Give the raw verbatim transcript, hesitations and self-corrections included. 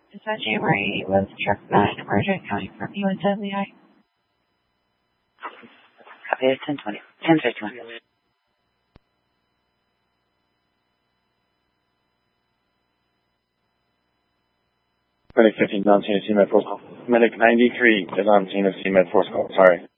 Is that January with truck nine, emergent coming from U N ten Lehigh? Copy it, ten twenty, ten fifty-one. Medic fifteen is on scene of C-Med force call. Medic ninety-three is on scene of C-Med force call. Sorry.